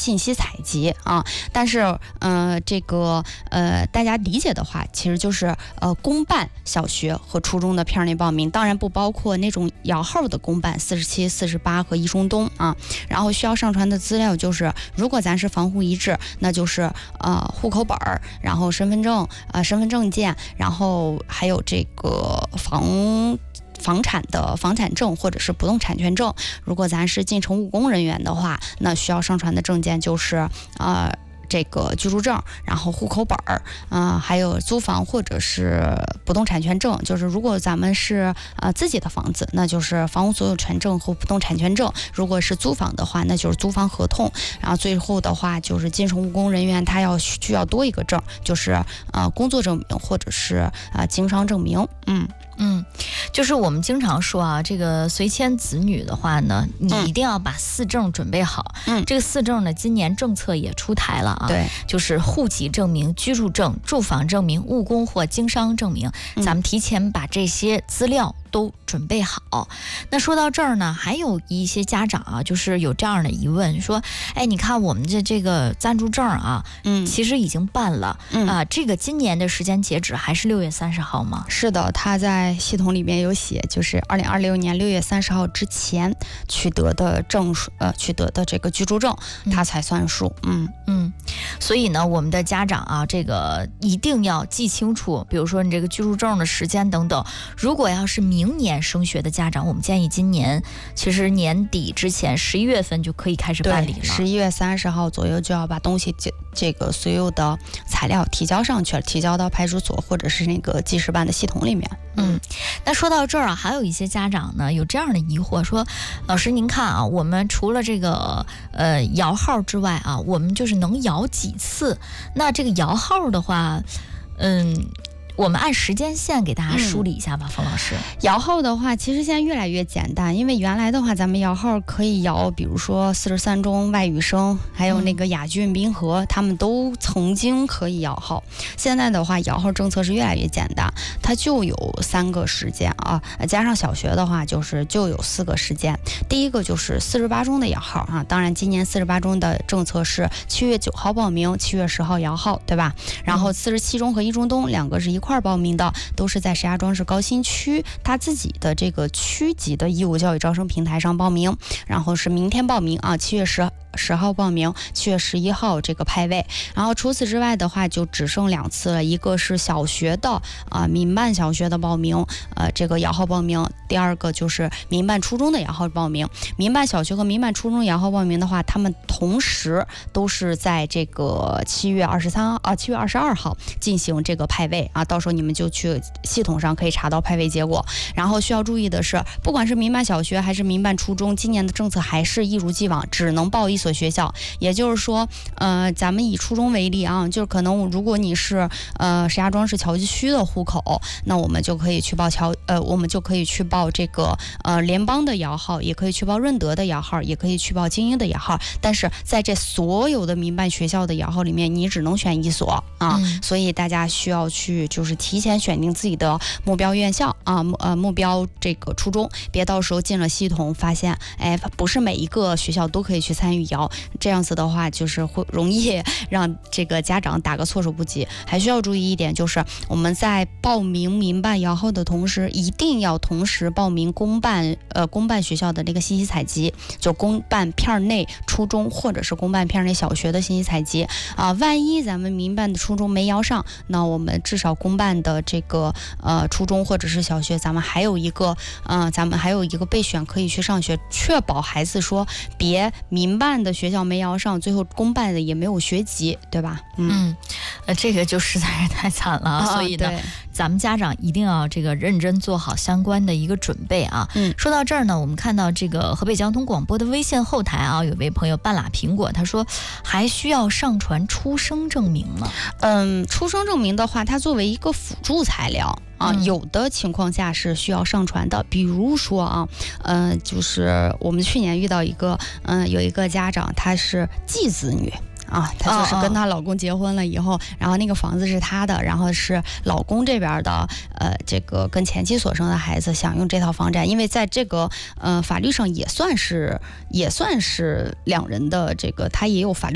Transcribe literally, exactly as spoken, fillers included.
信息采集啊。但是呃这个呃大家理解的话，其实就是呃公办小学和初中的片内报名，当然不包括那种摇号的公办四十七、四十八和一中东啊。然后需要上传的资料就是，如果咱是防护一致，那就是呃户口本儿，然后身份证呃身份证件，然后还有这个房。房产的房产证或者是不动产权证。如果咱是进城务工人员的话，那需要上传的证件就是呃这个居住证，然后户口本儿，啊、呃，还有租房或者是不动产权证。就是如果咱们是呃自己的房子，那就是房屋所有权证和不动产权证；如果是租房的话，那就是租房合同。然后最后的话就是进城务工人员，他要需要多一个证，就是呃工作证明或者是呃经商证明。嗯。 嗯，就是我们经常说啊，这个随迁子女的话呢，你一定要把四证准备好。嗯，这个四证呢，今年政策也出台了啊， 对， 就是户籍证明、居住证、住房证明、务工或经商证明，咱们提前把这些资料都准备好。那说到这儿呢，还有一些家长啊，就是有这样的疑问，说，哎，你看我们这这个暂住证啊，嗯，其实已经办了，嗯啊，这个今年的时间截止还是六月三十号吗？ 是的，他在系统里面有写，就是二零二六年六月三十号之前取得的证书，呃，取得的这个居住证，它才算数。嗯嗯，所以呢，我们的家长啊，这个一定要记清楚，比如说你这个居住证的时间等等。如果要是明年升学的家长，我们建议今年其实年底之前，十一月份就可以开始办理了。 十一月三十号左右就要把东西这这个所有的材料提交上去了，提交到派出所或者是那个记事办的系统里面。 嗯，那说到这儿啊，还有一些家长呢有这样的疑惑，说老师您看啊，我们除了这个呃摇号之外啊，我们就是能摇几次？那这个摇号的话，嗯。我们按时间线给大家梳理一下吧，嗯、冯老师。 摇号的话，其实现在越来越简单，因为原来的话，咱们摇号可以摇，比如说四十三中、外语生，还有那个亚俊、滨河，他们都曾经可以摇号。现在的话，摇号政策是越来越简单，它就有三个时间啊，加上小学的话，就是就有四个时间。第一个就是四十八中的摇号啊，当然今年四十八中的政策是七月九号报名，七月十号摇号，对吧？然后四十七中和一中东两个是一块报名的，都是在石家庄市高新区他自己的这个区级的义务教育招生平台上报名，然后是明天报名啊，七月十十号报名，七月十一号这个派位。然后除此之外的话，就只剩两次了，一个是小学的啊、呃、民办小学的报名，呃这个摇号报名；第二个就是民办初中的摇号报名。民办小学和民办初中摇号报名的话，他们同时都是在这个七月二十三号啊七月二十二号进行这个派位啊，到时候你们就去系统上可以查到派位结果。然后需要注意的是，不管是民办小学还是民办初中，今年的政策还是一如既往，只能报一所学校。也就是说，呃，咱们以初中为例啊，就是可能如果你是呃石家庄市桥区的户口，那我们就可以去报桥呃，我们就可以去报这个呃联邦的摇号，也可以去报润德的摇号，也可以去报精英的摇号。但是在这所有的民办学校的摇号里面，你只能选一所啊，嗯、所以大家需要去就是提前选定自己的目标院校啊，呃目标这个初中，别到时候进了系统发现，哎，不是每一个学校都可以去参与摇，这样子的话就是会容易让这个家长打个措手不及。还需要注意一点，就是我们在报名民办摇号的同时，一定要同时报名公办呃公办学校的那个信息采集，就公办片内初中或者是公办片内小学的信息采集啊、呃。万一咱们民办的初中没摇上，那我们至少公办的这个呃初中或者是小学，咱们还有一个呃咱们还有一个备选可以去上学，确保孩子说别民办的学校没摇上，最后公办的也没有学籍，对吧？ 嗯，嗯呃，这个就实在是太惨了，啊、所以呢，咱们家长一定要这个认真做好相关的一个准备啊。嗯，说到这儿呢，我们看到这个河北交通广播的微信后台啊，有位朋友半拉苹果，他说还需要上传出生证明吗？ 嗯，出生证明的话，它作为一个辅助材料。啊，有的情况下是需要上传的，比如说啊，呃，就是我们去年遇到一个，嗯、呃，有一个家长，他是继子女。啊，她就是跟她老公结婚了以后，哦哦然后那个房子是她的，然后是老公这边的，呃，这个跟前妻所生的孩子享用这套房产，因为在这个呃法律上也算是也算是两人的这个，他也有法律。